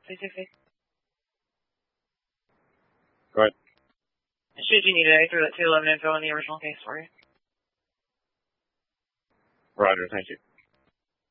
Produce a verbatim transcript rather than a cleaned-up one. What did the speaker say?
Please do, please. Go ahead. Should you need it, I threw that two eleven info on the original case for you. Roger, thank you.